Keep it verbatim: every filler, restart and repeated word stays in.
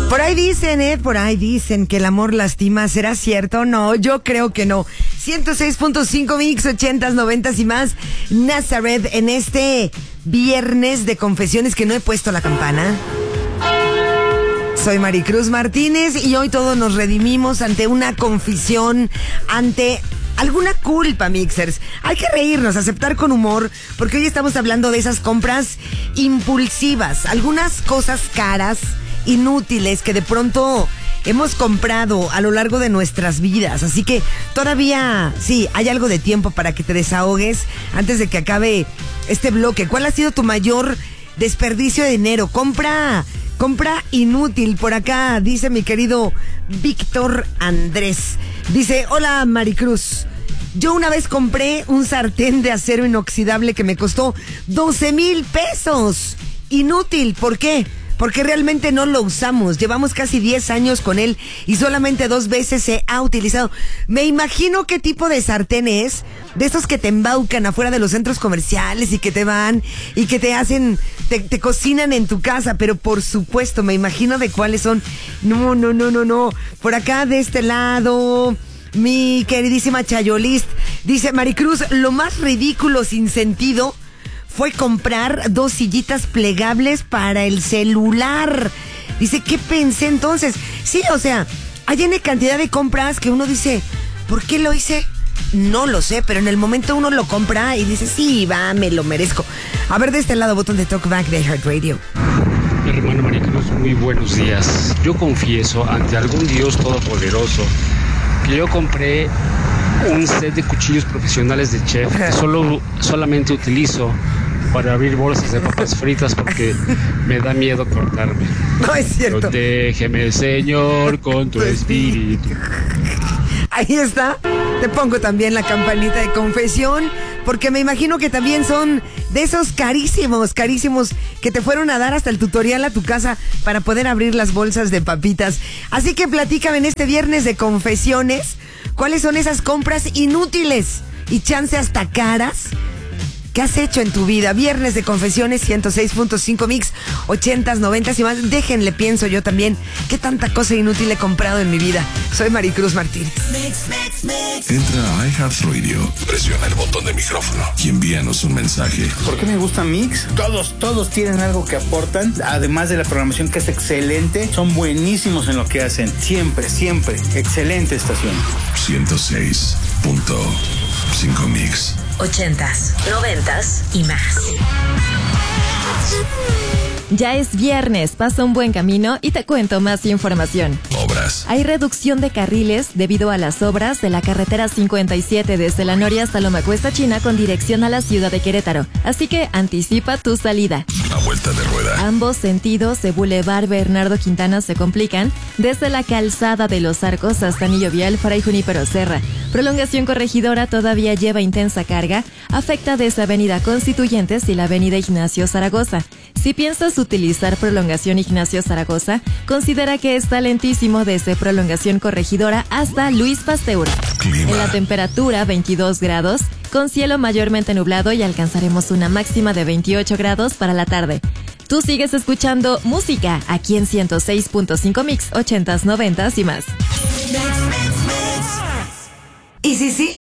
Por ahí dicen, eh, por ahí dicen que el amor lastima. ¿Será cierto? No, yo creo que no. ciento seis punto cinco mix, ochentas, noventas y más. Nazaret en este viernes de confesiones que no he puesto la campana. Soy Maricruz Martínez y hoy todos nos redimimos ante una confesión, ante alguna culpa, mixers. Hay que reírnos, aceptar con humor, porque hoy estamos hablando de esas compras impulsivas, algunas cosas caras, inútiles, que de pronto hemos comprado a lo largo de nuestras vidas. Así que todavía, sí, hay algo de tiempo para que te desahogues antes de que acabe este bloque. ¿Cuál ha sido tu mayor desperdicio de dinero? Compra... Compra inútil. Por acá dice mi querido Víctor Andrés. Dice, hola Maricruz. Yo una vez compré un sartén de acero inoxidable que me costó doce mil pesos. Inútil. ¿Por qué? Porque realmente no lo usamos. Llevamos casi diez años con él y solamente dos veces se ha utilizado. Me imagino qué tipo de sartén es. De esos que te embaucan afuera de los centros comerciales y que te van y que te hacen, te, te cocinan en tu casa. Pero por supuesto, me imagino de cuáles son. No, no, no, no, no. Por acá de este lado, mi queridísima Chayolist dice, Maricruz, lo más ridículo sin sentido fue comprar dos sillitas plegables para el celular. Dice, ¿qué pensé entonces? Sí, o sea, hay una cantidad de compras que uno dice, ¿por qué lo hice? No lo sé, pero en el momento uno lo compra y dice, sí, va, me lo merezco. A ver, de este lado, botón de Talkback de Heart Radio. Hermano Maricruz, muy buenos días. Yo confieso ante algún Dios todopoderoso que yo compré un set de cuchillos profesionales de chef que solo, solamente utilizo para abrir bolsas de papas fritas porque me da miedo cortarme. No es cierto. Protégeme, Señor, con tu espíritu. Ahí está. Te pongo también la campanita de confesión, porque me imagino que también son de esos carísimos, carísimos que te fueron a dar hasta el tutorial a tu casa para poder abrir las bolsas de papitas. Así que platícame en este viernes de confesiones, ¿cuáles son esas compras inútiles y chance hasta caras ¿qué has hecho en tu vida? Viernes de confesiones, ciento seis punto cinco mix, ochentas, noventas y más. Déjenle, pienso yo también, qué tanta cosa inútil he comprado en mi vida. Soy Maricruz Martínez. Mix, mix, mix. Entra a iHeartRadio, presiona el botón de micrófono y envíanos un mensaje. ¿Por qué me gusta Mix? Todos, todos tienen algo que aportan, además de la programación que es excelente. Son buenísimos en lo que hacen. Siempre, siempre. Excelente estación. ciento seis punto cinco mix. Ochentas, noventas y más. Ya es viernes, pasa un buen camino y te cuento más información. Obras. Hay reducción de carriles debido a las obras de la carretera cincuenta y siete desde La Noria hasta Loma Cuesta China con dirección a la ciudad de Querétaro. Así que anticipa tu salida. A vuelta de rueda. Ambos sentidos de Boulevard Bernardo Quintana se complican desde la calzada de Los Arcos hasta Anillo Vial, Fray Junípero Serra. Prolongación Corregidora todavía lleva intensa carga, afecta desde Avenida Constituyentes y la Avenida Ignacio Zaragoza. Si piensas utilizar Prolongación Ignacio Zaragoza, considera que está lentísimo desde Prolongación Corregidora hasta Luis Pasteur. Clima. En la temperatura veintidós grados, con cielo mayormente nublado y alcanzaremos una máxima de veintiocho grados para la tarde. Tú sigues escuchando música aquí en ciento seis punto cinco mix, ochentas, noventas y más. Y sí, sí,